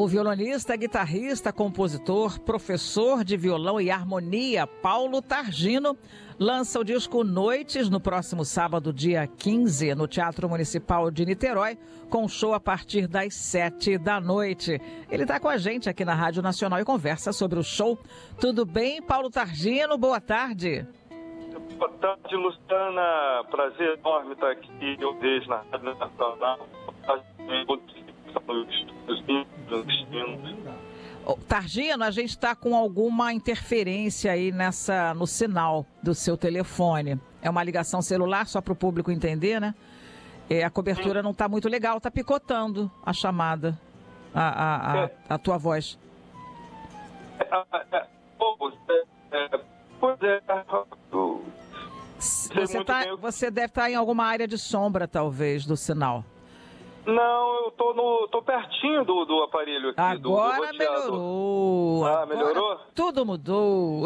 O violonista, guitarrista, compositor, professor de violão e harmonia, Paulo Targino, lança o disco Noites no próximo sábado, dia 15, no Teatro Municipal de Niterói, com show a partir das 7 da noite. Ele está com a gente aqui na Rádio Nacional e conversa sobre o show. Tudo bem, Paulo Targino? Boa tarde. Boa tarde, Luciana. Prazer enorme estar aqui. Eu vejo na Rádio Nacional. Targino, a gente está com alguma interferência aí no sinal do seu telefone. É uma ligação celular, só para o público entender, né? A cobertura não está muito legal, está picotando a chamada, a tua voz. Você deve estar em alguma área de sombra, talvez, do sinal. Não, eu tô pertinho do aparelho aqui. Agora melhorou. Melhorou? Tudo mudou.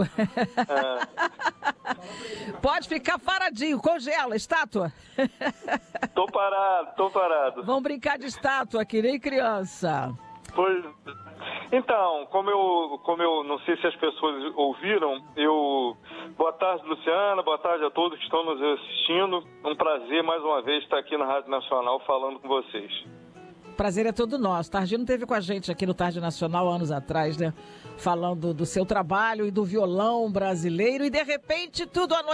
Pode ficar paradinho, congela, estátua. Tô parado. Vamos brincar de estátua aqui, nem criança. Pois. Então, como eu não sei se as pessoas ouviram, boa tarde, Luciana, boa tarde a todos que estão nos assistindo. Um prazer mais uma vez estar aqui na Rádio Nacional falando com vocês. Prazer é todo nosso. Targino esteve com a gente aqui no Tarde Nacional anos atrás, né? Falando do seu trabalho e do violão brasileiro, e de repente tudo à noite.